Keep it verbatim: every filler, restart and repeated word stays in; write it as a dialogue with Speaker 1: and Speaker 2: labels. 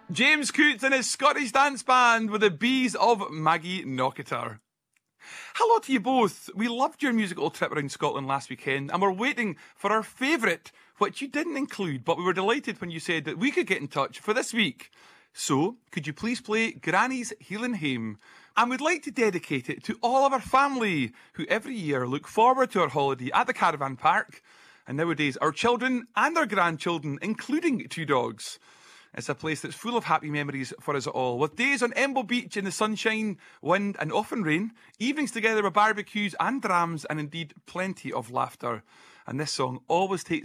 Speaker 1: James Coots and his Scottish dance band with the Bees of Maggie Knockater. Hello to you both. We loved your musical trip around Scotland last weekend and we're waiting for our favourite, which you didn't include, but we were delighted when you said that we could get in touch for this week. So, could you please play Granny's Healing Hame? And we'd like to dedicate it to all of our family, who every year look forward to our holiday at the caravan park. And nowadays, our children and our grandchildren, including two dogs. It's a place that's full of happy memories for us all, with days on Embo Beach in the sunshine, wind and often rain, evenings together with barbecues and drams, and indeed plenty of laughter. And this song always takes